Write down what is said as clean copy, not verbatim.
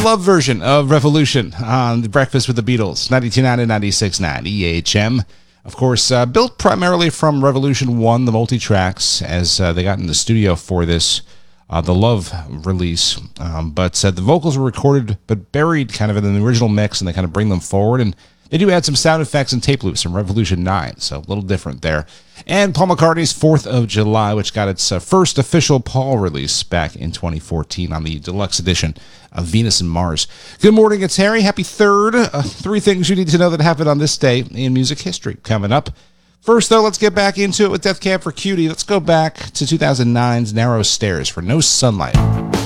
love version of Revolution on The Breakfast with the Beatles, 92.9 and 96.9 EHM. Of course, built primarily from Revolution 1, the multi-tracks, as they got in the studio for this, the Love release. But the vocals were recorded but buried kind of in the original mix, and they kind of bring them forward. And they do add some sound effects and tape loops from Revolution 9, so a little different there. And Paul McCartney's 4th of July, which got its first official Paul release back in 2014 on the deluxe edition of Venus and Mars. Good morning, it's Harry. Happy 3rd. 3 things you need to know that happened on this day in music history coming up. First, though, let's get back into it with Death Cab for Cutie. Let's go back to 2009's Narrow Stairs for No Sunlight.